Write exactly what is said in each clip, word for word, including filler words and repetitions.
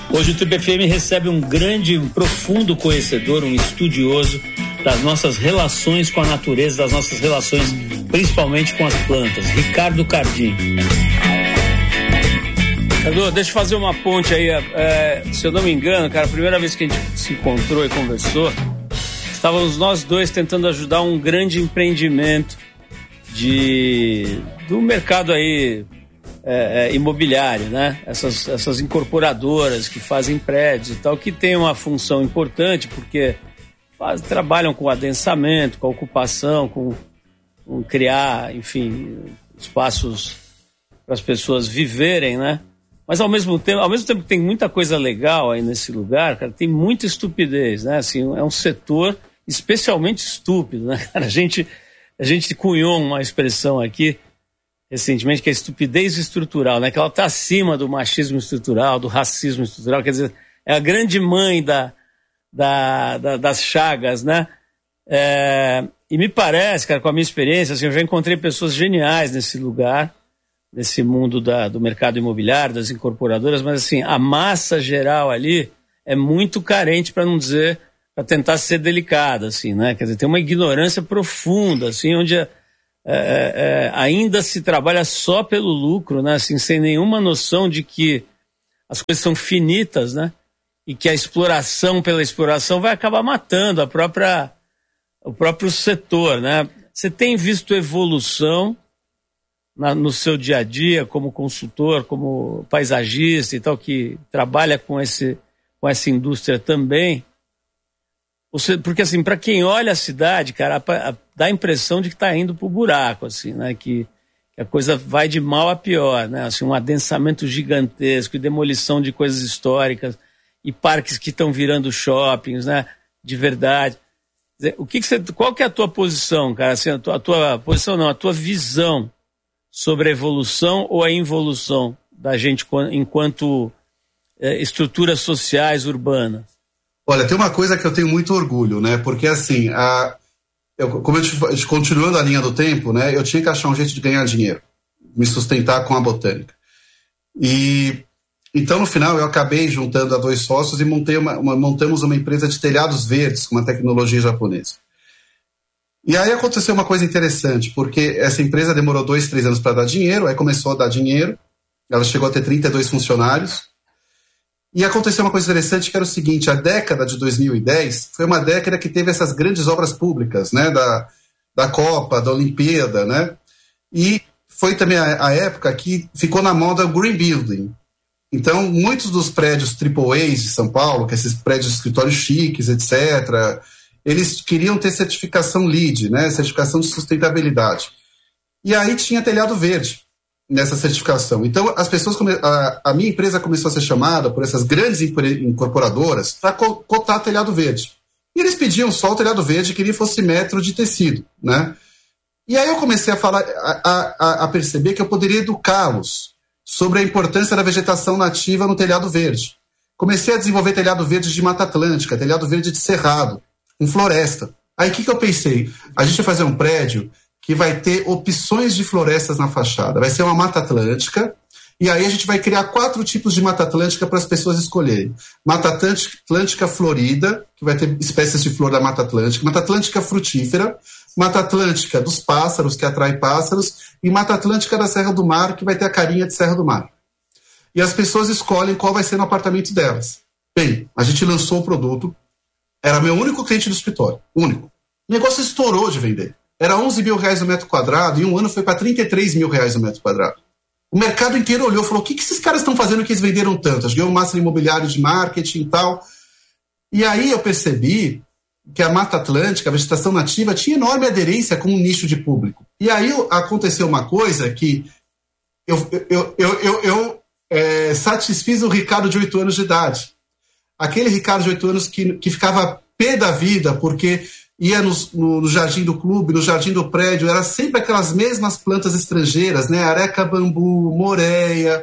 Hoje o Trip F M recebe um grande, um profundo conhecedor, um estudioso das nossas relações com a natureza, das nossas relações principalmente com as plantas, Ricardo Cardim. Ricardo, deixa eu fazer uma ponte aí, é, se eu não me engano, cara, a primeira vez que a gente se encontrou e conversou, estávamos nós dois tentando ajudar um grande empreendimento de, do mercado aí é, é, imobiliário, né? Essas, essas incorporadoras que fazem prédios e tal, que tem uma função importante porque faz, trabalham com adensamento, com ocupação, com, com criar, enfim, espaços para as pessoas viverem, né? Mas ao mesmo tempo, ao mesmo tempo que tem muita coisa legal aí nesse lugar, cara, tem muita estupidez, né? Assim, é um setor especialmente estúpido, né, cara? A gente, a gente cunhou uma expressão aqui recentemente que é estupidez estrutural, né? Que ela está acima do machismo estrutural, do racismo estrutural, quer dizer, é a grande mãe da, da, da, das chagas, né? É, e me parece, cara, com a minha experiência, assim, eu já encontrei pessoas geniais nesse lugar, nesse mundo da, do mercado imobiliário, das incorporadoras, mas assim, a massa geral ali é muito carente, para não dizer, para tentar ser delicada, assim, né? Quer dizer, tem uma ignorância profunda, assim, onde é, é, é, ainda se trabalha só pelo lucro, né? Assim, sem nenhuma noção de que as coisas são finitas, né? E que a exploração pela exploração vai acabar matando a própria, o próprio setor, né? Você tem visto evolução Na, no seu dia a dia como consultor, como paisagista e tal, que trabalha com, esse, com essa indústria também? Você, porque assim, para quem olha a cidade, cara, a, a, dá a impressão de que está indo para o buraco, assim, né? Que, que a coisa vai de mal a pior, né? Assim, um adensamento gigantesco e demolição de coisas históricas e parques que estão virando shoppings, né? De verdade. O que que você, qual que é a tua posição, cara? Assim, a, tua, a tua posição não, a tua visão sobre a evolução ou a involução da gente enquanto é, estruturas sociais urbanas? Olha, tem uma coisa que eu tenho muito orgulho, né? Porque assim, a, eu, como eu te, continuando a linha do tempo, né? Eu tinha que achar um jeito de ganhar dinheiro, me sustentar com a botânica. E então, no final, eu acabei juntando a dois sócios e montei uma, uma, montamos uma empresa de telhados verdes com uma tecnologia japonesa. E aí aconteceu uma coisa interessante, porque essa empresa demorou dois, três anos para dar dinheiro, aí começou a dar dinheiro, ela chegou a ter trinta e dois funcionários, e aconteceu uma coisa interessante que era o seguinte, a década de dois mil e dez foi uma década que teve essas grandes obras públicas, né, da, da Copa, da Olimpíada, né, e foi também a, a época que ficou na moda o Green Building. Então, muitos dos prédios triplo A de São Paulo, que esses prédios de escritórios chiques, etcétera, eles queriam ter certificação LEED, né, certificação de sustentabilidade. E aí tinha telhado verde nessa certificação. Então, as pessoas come... a, a minha empresa começou a ser chamada por essas grandes incorporadoras para cotar telhado verde. E eles pediam só o telhado verde, queriam que fosse metro de tecido, né? E aí eu comecei a falar, a, a, a perceber que eu poderia educá-los sobre a importância da vegetação nativa no telhado verde. Comecei a desenvolver telhado verde de Mata Atlântica, telhado verde de Cerrado, com floresta. Aí o que, que eu pensei? A gente vai fazer um prédio que vai ter opções de florestas na fachada. Vai ser uma Mata Atlântica, e aí a gente vai criar quatro tipos de Mata Atlântica para as pessoas escolherem. Mata Atlântica florida, que vai ter espécies de flor da Mata Atlântica. Mata Atlântica frutífera. Mata Atlântica dos pássaros, que atrai pássaros. E Mata Atlântica da Serra do Mar, que vai ter a carinha de Serra do Mar. E as pessoas escolhem qual vai ser no apartamento delas. Bem, a gente lançou o produto. Era meu único cliente do escritório. Único. O negócio estourou de vender. Era onze mil reais o metro quadrado e um ano foi para trinta e três mil reais o metro quadrado. O mercado inteiro olhou e falou, o que, que esses caras estão fazendo que eles venderam tanto? Ganhou um master imobiliário de marketing e tal. E aí eu percebi que a Mata Atlântica, a vegetação nativa, tinha enorme aderência com um nicho de público. E aí aconteceu uma coisa que eu, eu, eu, eu, eu é, satisfiz o Ricardo de oito anos de idade. Aquele Ricardo de oito anos que, que ficava pé da vida porque ia no, no, no jardim do clube, no jardim do prédio, era sempre aquelas mesmas plantas estrangeiras, né? Areca, bambu, moreia,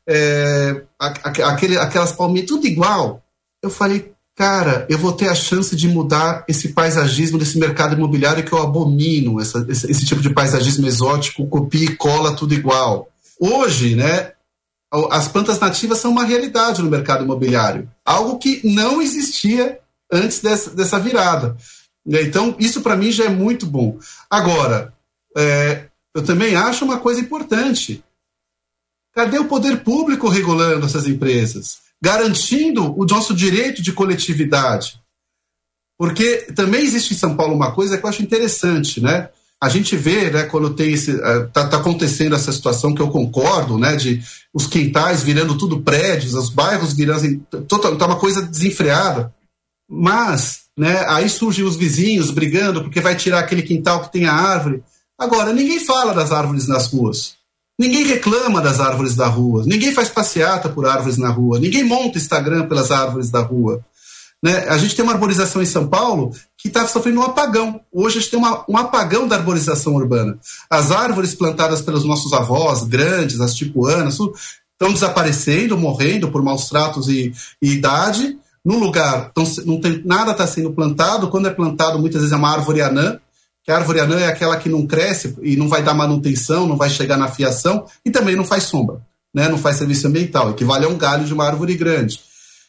é, aquele, aquelas palmeiras, tudo igual. Eu falei, cara, eu vou ter a chance de mudar esse paisagismo desse mercado imobiliário que eu abomino, essa, esse, esse tipo de paisagismo exótico, copia e cola, tudo igual. Hoje, né, as plantas nativas são uma realidade no mercado imobiliário, algo que não existia antes dessa, dessa virada. Então, isso para mim já é muito bom. Agora, é, eu também acho uma coisa importante. Cadê o poder público regulando essas empresas? Garantindo o nosso direito de coletividade? Porque também existe em São Paulo uma coisa que eu acho interessante, né? A gente vê, né, quando tem esse, tá, tá acontecendo essa situação que eu concordo, né, de os quintais virando tudo prédios, os bairros virando, total, tá uma coisa desenfreada. Mas, né, aí surgem os vizinhos brigando porque vai tirar aquele quintal que tem a árvore. Agora, ninguém fala das árvores nas ruas. Ninguém reclama das árvores da rua. Ninguém faz passeata por árvores na rua. Ninguém monta Instagram pelas árvores da rua. Né? A gente tem uma arborização em São Paulo que está sofrendo um apagão. Hoje a gente tem uma, um apagão da arborização urbana. As árvores plantadas pelos nossos avós, grandes, as tipuanas, estão desaparecendo, morrendo por maus tratos e, e idade. No lugar, tão, não tem, nada está sendo plantado. Quando é plantado, muitas vezes é uma árvore anã, que a árvore anã é aquela que não cresce e não vai dar manutenção, não vai chegar na fiação e também não faz sombra, né? Não faz serviço ambiental, equivale a um galho de uma árvore grande.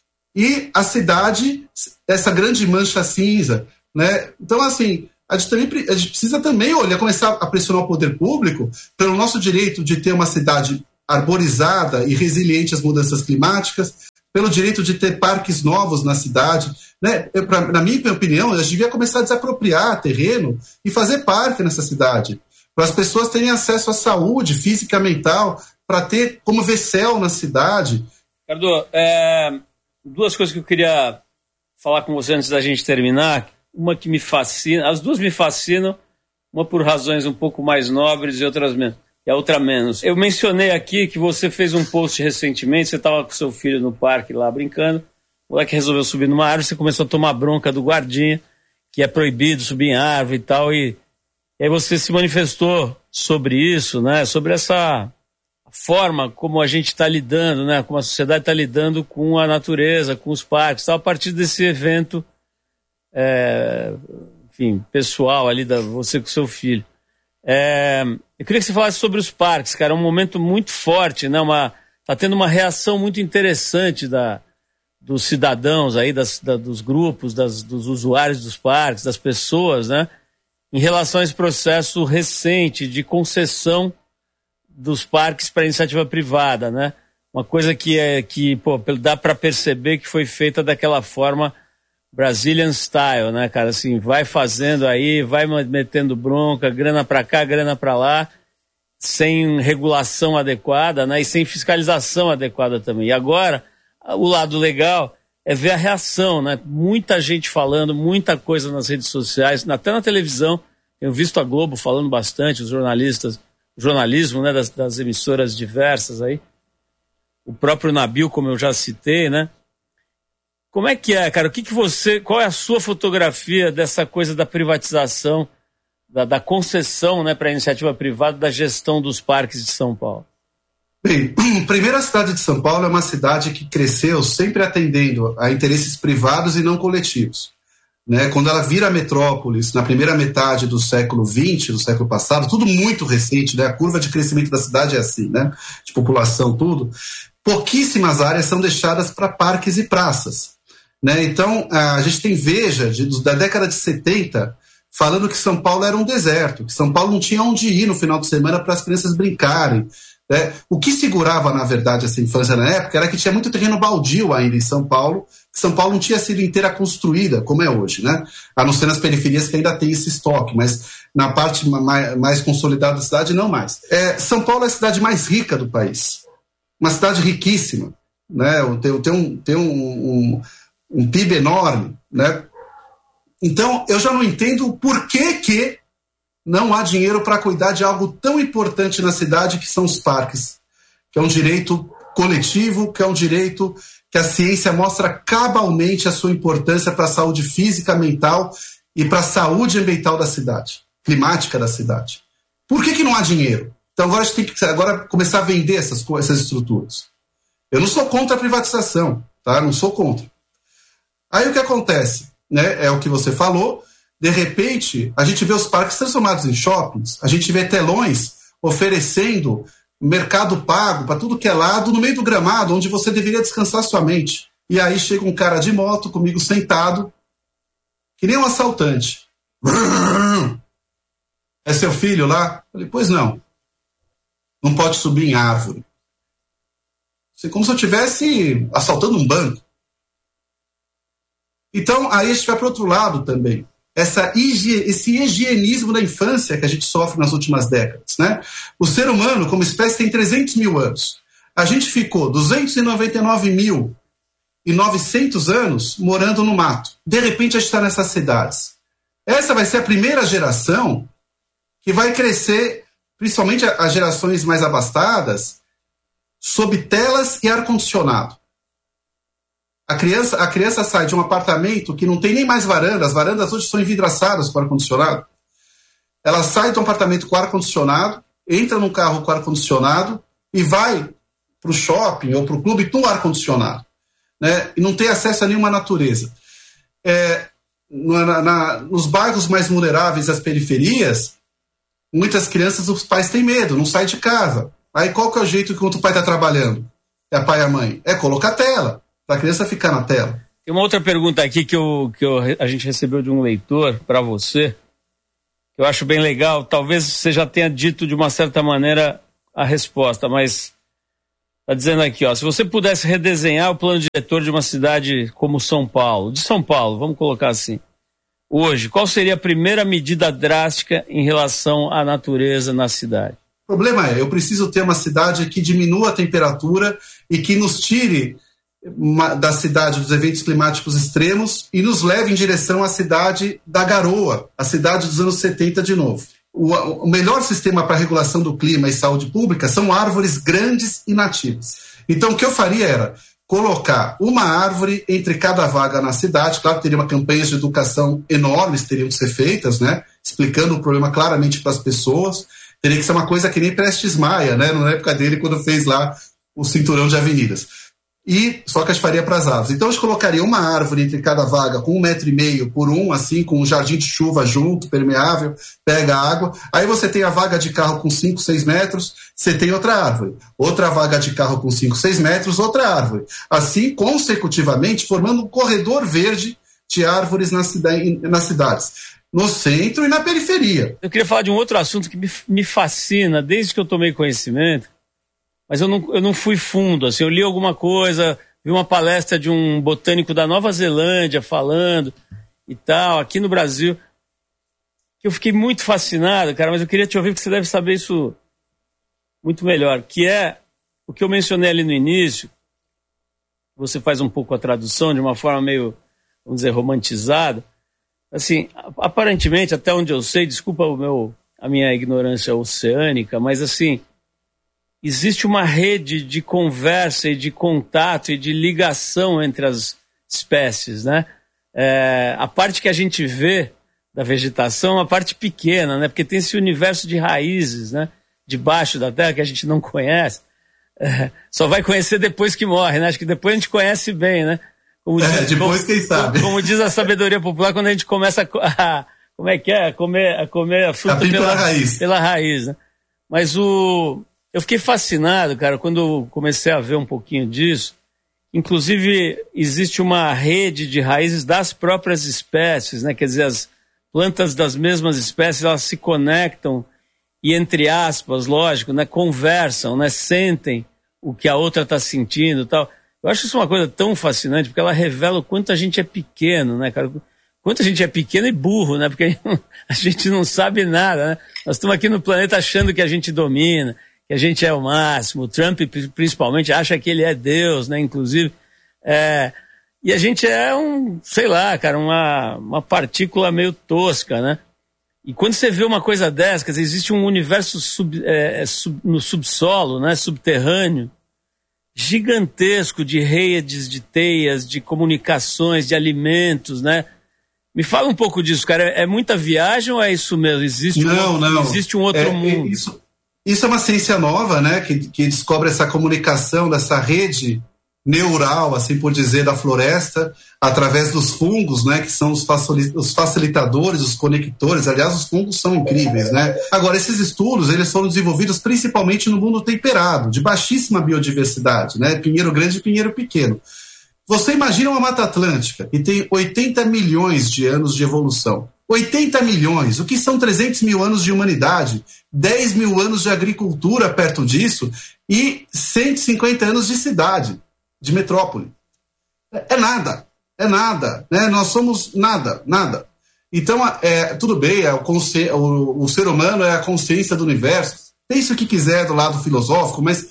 E a cidade, essa grande mancha cinza, né? Então, assim, a gente, também, a gente precisa também olhar, começar a pressionar o poder público pelo nosso direito de ter uma cidade arborizada e resiliente às mudanças climáticas, pelo direito de ter parques novos na cidade, né? Eu, pra, na minha opinião, a gente devia começar a desapropriar terreno e fazer parque nessa cidade, para as pessoas terem acesso à saúde física e mental, para ter como ver céu na cidade. Ricardo, é, duas coisas que eu queria falar com você antes da gente terminar. Uma que me fascina, as duas me fascinam, uma por razões um pouco mais nobres e outras menos. E a outra menos. Eu mencionei aqui que você fez um post recentemente, você estava com seu filho no parque lá brincando, o moleque resolveu subir numa árvore, você começou a tomar bronca do guardinha, que é proibido subir em árvore e tal, e, e aí você se manifestou sobre isso, né, sobre essa forma como a gente está lidando, né, como a sociedade está lidando com a natureza, com os parques, tal, a partir desse evento, é, enfim, pessoal ali, da você com seu filho. É, eu queria que você falasse sobre os parques, cara, é um momento muito forte, né? Uma, tá tendo uma reação muito interessante da, dos cidadãos aí, das, da, dos grupos, das, dos usuários dos parques, das pessoas, né? Em relação a esse processo recente de concessão dos parques para iniciativa privada, né? Uma coisa que, é, que pô, dá para perceber que foi feita daquela forma Brazilian style, né, cara? Assim, vai fazendo aí, vai metendo bronca, grana pra cá, grana pra lá, sem regulação adequada, né? E sem fiscalização adequada também. E agora, o lado legal é ver a reação, né? Muita gente falando, muita coisa nas redes sociais, até na televisão. Tenho visto a Globo falando bastante, os jornalistas, o jornalismo, né, das, das emissoras diversas aí. O próprio Nabil, como eu já citei, né? Como é que é, cara? O que que você, qual é a sua fotografia dessa coisa da privatização, da, da concessão, né, para a iniciativa privada da gestão dos parques de São Paulo? Bem, primeiro, a cidade de São Paulo é uma cidade que cresceu sempre atendendo a interesses privados e não coletivos. Né? Quando ela vira metrópolis, na primeira metade do século vinte, do século passado, tudo muito recente, né? A curva de crescimento da cidade é assim, né? De população, tudo. Pouquíssimas áreas são deixadas para parques e praças. Né? Então, a gente tem Veja, de, da década de setenta, falando que São Paulo era um deserto, que São Paulo não tinha onde ir no final de semana para as crianças brincarem. Né? O que segurava, na verdade, essa infância na época era que tinha muito terreno baldio ainda em São Paulo, que São Paulo não tinha sido inteira construída, como é hoje, né? A não ser nas periferias que ainda tem esse estoque, mas na parte mais, mais consolidada da cidade, não mais. É, São Paulo é a cidade mais rica do país, uma cidade riquíssima, né? Tem, tem, um, tem um, um, um P I B enorme, né? Então, eu já não entendo por que que não há dinheiro para cuidar de algo tão importante na cidade que são os parques, que é um direito coletivo, que é um direito que a ciência mostra cabalmente a sua importância para a saúde física, mental e para a saúde ambiental da cidade, climática da cidade. Por que que não há dinheiro? Então agora a gente tem que agora começar a vender essas, essas estruturas. Eu não sou contra a privatização, tá? Não sou contra. Aí o que acontece? Né? É o que você falou. De repente, a gente vê os parques transformados em shoppings, a gente vê telões oferecendo Mercado Pago, para tudo que é lado, no meio do gramado, onde você deveria descansar sua mente. E aí chega um cara de moto comigo sentado, que nem um assaltante. É seu filho lá? Eu falei, pois não. Não pode subir em árvore. Assim, como se eu estivesse assaltando um banco. Então, aí a gente vai para o outro lado também. Essa higie, esse higienismo da infância que a gente sofre nas últimas décadas, né? O ser humano, como espécie, tem trezentos mil anos. A gente ficou duzentos e noventa e nove mil e novecentos anos morando no mato. De repente, a gente está nessas cidades. Essa vai ser a primeira geração que vai crescer, principalmente as gerações mais abastadas, sob telas e ar-condicionado. A criança, a criança sai de um apartamento que não tem nem mais varanda, as varandas hoje são envidraçadas com ar-condicionado. Ela sai de um apartamento com ar-condicionado, entra num carro com ar-condicionado e vai para o shopping ou para o clube com ar-condicionado, né? E não tem acesso a nenhuma natureza. É, na, na, nos bairros mais vulneráveis, as periferias, muitas crianças, os pais têm medo, não saem de casa. Aí qual que é o jeito que o pai está trabalhando? É a pai e a mãe? É colocar tela. Para a criança ficar na tela. Tem uma outra pergunta aqui que, eu, que eu, a gente recebeu de um leitor para você, que eu acho bem legal. Talvez você já tenha dito de uma certa maneira a resposta, mas está dizendo aqui, ó, se você pudesse redesenhar o plano diretor de uma cidade como São Paulo, de São Paulo, vamos colocar assim, hoje, qual seria a primeira medida drástica em relação à natureza na cidade? O problema é, eu preciso ter uma cidade que diminua a temperatura e que nos tire da cidade dos eventos climáticos extremos e nos leve em direção à cidade da garoa, a cidade dos anos setenta de novo. O, o melhor sistema para regulação do clima e saúde pública são árvores grandes e nativas. Então o que eu faria era colocar uma árvore entre cada vaga na cidade. Claro que teria uma campanha de educação enormes, teriam que ser feitas, né? Explicando o problema claramente para as pessoas. Teria que ser uma coisa que nem Prestes Maia, né? Na época dele, quando fez lá o cinturão de avenidas. E só que a gente faria para as árvores. Então a gente colocaria uma árvore entre cada vaga com um metro e meio por um, assim, com um jardim de chuva junto, permeável, pega água. Aí você tem a vaga de carro com cinco, seis metros, você tem outra árvore. Outra vaga de carro com cinco, seis metros, outra árvore. Assim, consecutivamente, formando um corredor verde de árvores nas, cida- nas cidades. No centro e na periferia. Eu queria falar de um outro assunto que me, me fascina desde que eu tomei conhecimento. Mas eu não, eu não fui fundo, assim, eu li alguma coisa, vi uma palestra de um botânico da Nova Zelândia falando e tal, aqui no Brasil, que eu fiquei muito fascinado, cara, mas eu queria te ouvir porque você deve saber isso muito melhor, que é o que eu mencionei ali no início, você faz um pouco a tradução de uma forma meio, vamos dizer, romantizada, assim, aparentemente, até onde eu sei, desculpa o meu, a minha ignorância oceânica, mas assim, existe uma rede de conversa e de contato e de ligação entre as espécies, né? É, a parte que a gente vê da vegetação é uma parte pequena, né? Porque tem esse universo de raízes, né? Debaixo da terra que a gente não conhece. É, só vai conhecer depois que morre, né? Acho que depois a gente conhece bem, né? Como diz, é, depois como, quem sabe. Como, como diz a sabedoria popular, quando a gente começa a, a como é que é? A comer a, comer a fruta pela, pela raiz. Pela raiz, né? Mas o... Eu fiquei fascinado, cara, quando eu comecei a ver um pouquinho disso. Inclusive, existe uma rede de raízes das próprias espécies, né? Quer dizer, as plantas das mesmas espécies, elas se conectam e, entre aspas, lógico, né? Conversam, né? Sentem o que a outra está sentindo e tal. Eu acho isso uma coisa tão fascinante, porque ela revela o quanto a gente é pequeno, né, cara? Quanto a gente é pequeno e burro, né? Porque a gente não sabe nada, né? Nós estamos aqui no planeta achando que a gente domina, que a gente é o máximo. O Trump, principalmente, acha que ele é Deus, né? Inclusive. É... E a gente é um, sei lá, cara, uma, uma partícula meio tosca, né? E quando você vê uma coisa dessa, quer dizer, existe um universo sub, é, sub, no subsolo, né? Subterrâneo, gigantesco de redes, de teias, de comunicações, de alimentos, né? Me fala um pouco disso, cara. É muita viagem ou é isso mesmo? Existe não, um, não. Existe um outro é, mundo? Isso... Isso é uma ciência nova, né, que, que descobre essa comunicação dessa rede neural, assim por dizer, da floresta, através dos fungos, né, que são os facilitadores, os conectores. Aliás, os fungos são incríveis, né? Agora, esses estudos, eles foram desenvolvidos principalmente no mundo temperado, de baixíssima biodiversidade, né? Pinheiro grande e pinheiro pequeno. Você imagina uma Mata Atlântica que tem oitenta milhões de anos de evolução. oitenta milhões, o que são trezentos mil anos de humanidade, dez mil anos de agricultura perto disso e cento e cinquenta anos de cidade, de metrópole. É nada, é nada, né? Nós somos nada, nada. Então, é, tudo bem, é o, consci... o, o ser humano é a consciência do universo, pense o que quiser do lado filosófico, mas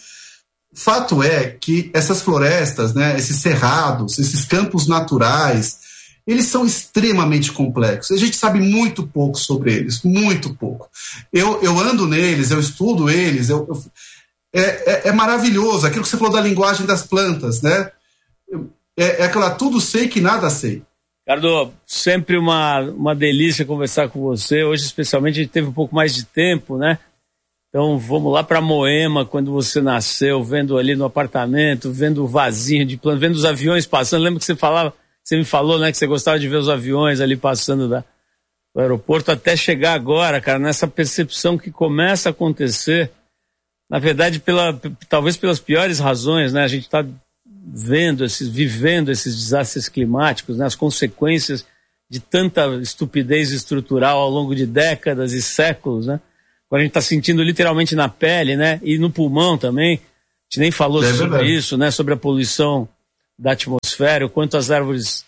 fato é que essas florestas, né, esses cerrados, esses campos naturais, eles são extremamente complexos. A gente sabe muito pouco sobre eles, muito pouco. Eu, eu ando neles, eu estudo eles, eu, eu, é, é, é maravilhoso. Aquilo que você falou da linguagem das plantas, né? É, é aquela tudo sei que nada sei. Ricardo, sempre uma, uma delícia conversar com você. Hoje, especialmente, a gente teve um pouco mais de tempo, né? Então, vamos lá para Moema, quando você nasceu, vendo ali no apartamento, vendo o vasinho de planta, vendo os aviões passando. Lembra que você falava... Você me falou, né, que você gostava de ver os aviões ali passando da, do aeroporto, até chegar agora, cara, nessa percepção que começa a acontecer, na verdade, pela, talvez pelas piores razões, né? A gente está vendo, esses, vivendo esses desastres climáticos, né, as consequências de tanta estupidez estrutural ao longo de décadas e séculos, né? Agora a gente está sentindo literalmente na pele, né, e no pulmão também. A gente nem falou é sobre verdade. isso, né, sobre a poluição da atmosfera, o quanto as árvores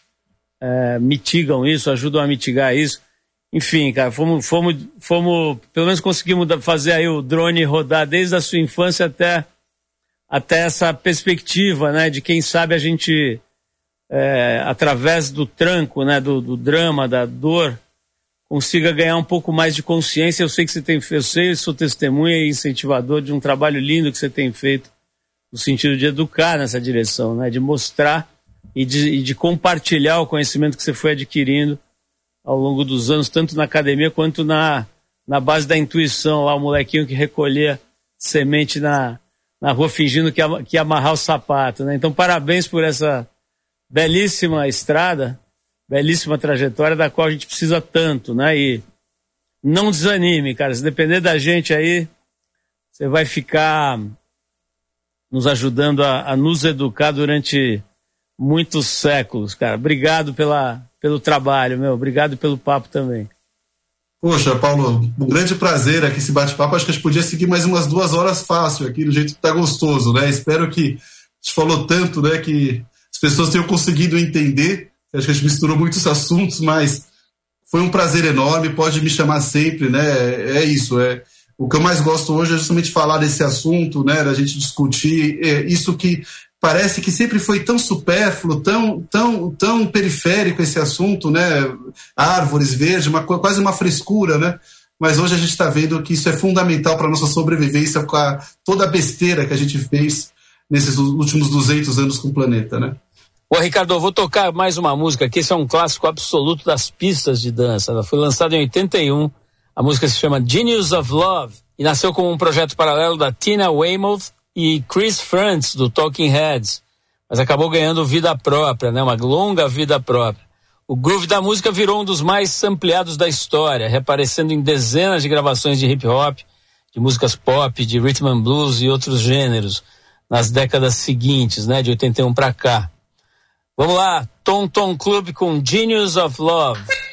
é, mitigam isso, ajudam a mitigar isso. Enfim, cara, fomos, fomos, fomos, pelo menos conseguimos fazer aí o drone rodar desde a sua infância até, até essa perspectiva, né, de quem sabe a gente, é, através do tranco, né, do, do drama, da dor, consiga ganhar um pouco mais de consciência. Eu sei que você tem, eu sei, eu sou testemunha e incentivador de um trabalho lindo que você tem feito no sentido de educar nessa direção, né? De mostrar e de, e de compartilhar o conhecimento que você foi adquirindo ao longo dos anos, tanto na academia quanto na, na base da intuição, lá o molequinho que recolhia semente na, na rua fingindo que ia, que ia amarrar o sapato, né? Então, parabéns por essa belíssima estrada, belíssima trajetória da qual a gente precisa tanto, né? E não desanime, cara, se depender da gente aí, você vai ficar nos ajudando a, a nos educar durante muitos séculos, cara. Obrigado pela, pelo trabalho, meu. Obrigado pelo papo também. Poxa, Paulo, um grande prazer aqui esse bate-papo. Acho que a gente podia seguir mais umas duas horas fácil aqui, do jeito que tá gostoso, né? Espero que a gente falou tanto, né, que as pessoas tenham conseguido entender. Acho que a gente misturou muitos assuntos, mas foi um prazer enorme. Pode me chamar sempre, né? É isso, é... O que eu mais gosto hoje é justamente falar desse assunto, né, da gente discutir é, isso que parece que sempre foi tão supérfluo, tão, tão, tão periférico esse assunto, né, árvores verdes, uma, quase uma frescura, né, mas hoje a gente está vendo que isso é fundamental para a nossa sobrevivência, com a, toda a besteira que a gente fez nesses últimos duzentos anos com o planeta, né. Ô, Ricardo, eu vou tocar mais uma música aqui, esse é um clássico absoluto das pistas de dança, ela foi lançada em oitenta e um. A música se chama Genius of Love e nasceu como um projeto paralelo da Tina Weymouth e Chris Frantz, do Talking Heads, mas acabou ganhando vida própria, né? Uma longa vida própria. O groove da música virou um dos mais sampleados da história, reaparecendo em dezenas de gravações de hip hop, de músicas pop, de rhythm and blues e outros gêneros nas décadas seguintes, né? De oitenta e um para cá. Vamos lá, Tom Tom Club com Genius of Love.